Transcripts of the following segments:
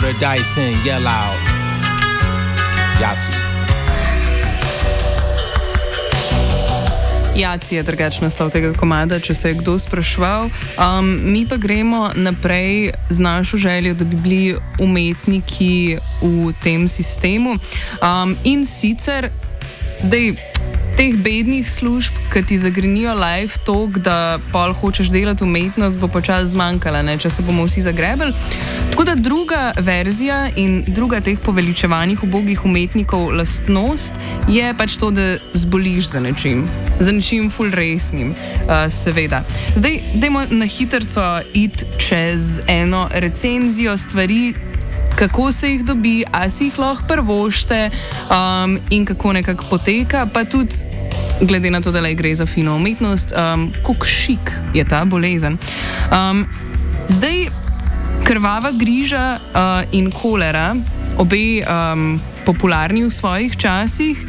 the dice and yell out. Jaci. Jaci je drugačen naslov tega komada, če se je kdo spraševal. Mi pa gremo naprej z našo željo, da bi bili umetniki v tem sistemu. In sicer zdaj teh bednih služb, ki ti zagrenijo life tok, da pol hočeš delati umetnost, bo počasi zmanjkala, ne, če se bomo vsi zagrebali. Tako da druga verzija in druga teh poveličevanih ubogih umetnikov lastnost je pač to, da zboliš za nečim ful resnim, seveda. Zdaj, dajmo na hitrco iti čez eno recenzijo stvari, kako se jih dobi, a si jih lahko prvošte in kako nekako poteka, pa tudi glede na to, da gre za fino umetnost, koliko šik je ta bolezen. Zdaj, krvava griža in kolera, obe popularni v svojih časih,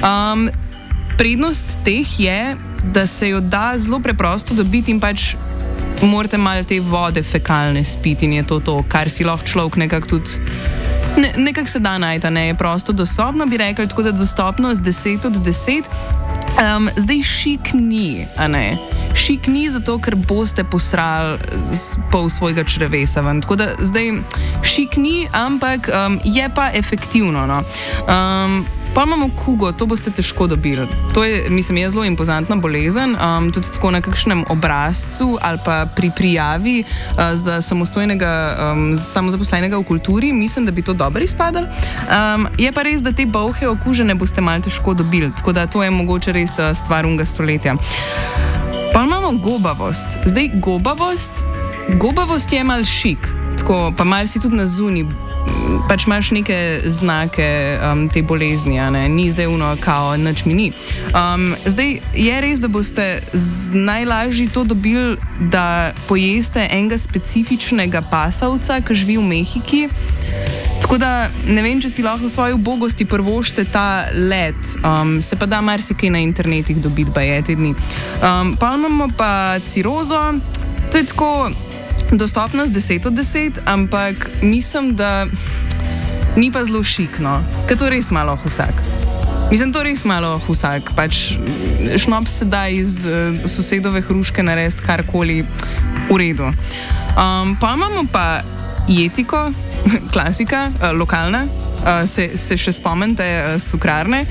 prednost teh je, da se jo da zelo preprosto dobiti in pač morate malo te vode fekalne spiti in je to, kar si lahko človek nekako tudi, nekako se da najti, ne, je prosto dostopno, bi rekli, tako da dostopnost 10 od 10. Zdaj šik ni, a ne? Šik ni zato, ker boste posrali pol svojega črevesa ven. Tako da zdaj šik ni, ampak je pa efektivno, no. Pa imamo kugo, to boste težko dobili. To je, mislim, je zelo impozantna bolezen, tudi tako na kakšnem obrazcu ali pa pri prijavi za samozaposlenega v kulturi, mislim, da bi to dobro izpadalo. Je pa res, da te bolhe okužene boste malo težko dobili, tako da to je mogoče res stvar unga stoletja. Pa imamo gobavost. Zdaj, gobavost je malo šik, tako, pa malo si tudi na zuni, pač imaš neke znake te bolezni, a ne? Ni zdaj kao, nič mi ni. Zdaj, je res, da boste najlažje to dobili, da pojeste enega specifičnega pasavca, ki živi v Mehiki. Tako da ne vem, če si lahko v svoji ubogosti prvošte ta led. Se pa da marsikaj na internetih dobiti, baje te dni. Pa imamo pa cirozo, to je tako dostopnost 10 od 10, ampak mislim, da ni pa zelo šikno, ker to res malo vsak. Mislim, to res malo vsak, pač šnop se da iz sosedove hruške narediti karkoli v redu. Pa imamo pa jetiko, klasika, lokalna, se še spomnite z cukrarne,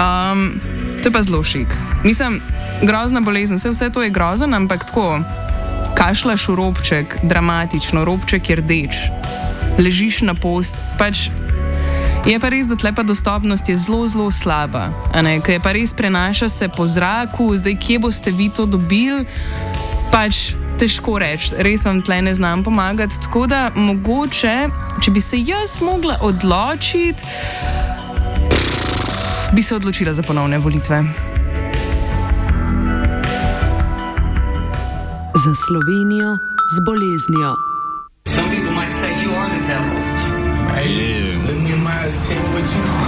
to je pa zelo šik. Mislim, grozna bolezen, vse to je grozen, ampak tako, kašlaš v robček, dramatično, robček je rdeč, ležiš na post, pač je pa res, da tle pa dostopnost je zelo, zelo slaba, a ne, ker je pa res prenaša se po zraku, zdaj kje boste vi to dobili, pač težko reči, res vam tle ne znam pomagati, tako da mogoče, če bi se jaz mogla odločiti, bi se odločila za ponovne volitve. Za Slovenijo z boleznijo. Some people might say you are the devil. Right? Yeah. And you might take what you say.